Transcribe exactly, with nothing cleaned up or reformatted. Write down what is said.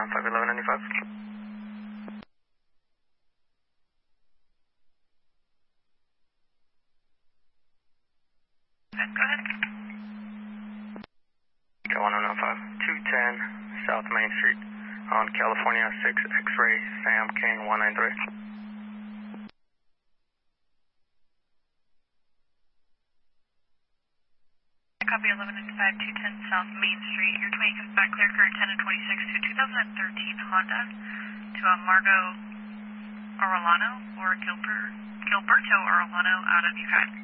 on five eleven ninety-five. Go ahead. Go one oh five, two ten South Main Street on California six X-ray Sam King one nine three. Copy eleven ninety-five, two ten South Main Street. Your twenty comes back clear for ten and twenty-six to two thousand thirteen Honda to a Margot Orellano or Gilbert, Gilberto Orellano out of Yucatan.